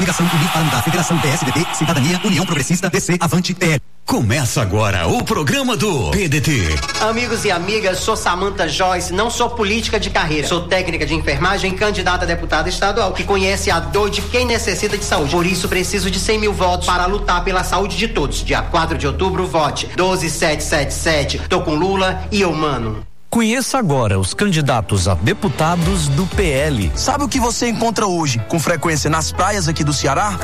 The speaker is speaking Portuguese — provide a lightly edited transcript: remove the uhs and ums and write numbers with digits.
Coligação Unidos Parlamentar, Federação PSDB, Cidadania, União Progressista, DC, Avante, PL. Começa agora o programa do PDT. Amigos e amigas, sou Samantha Joyce, não sou política de carreira. Sou técnica de enfermagem e candidata a deputada estadual, que conhece a dor de quem necessita de saúde. Por isso, preciso de 100 mil votos para lutar pela saúde de todos. Dia 4 de outubro, vote 12777. Tô com Lula e eu, mano. Conheça agora os candidatos a deputados do PL. Sabe o que você encontra hoje, com frequência, nas praias aqui do Ceará?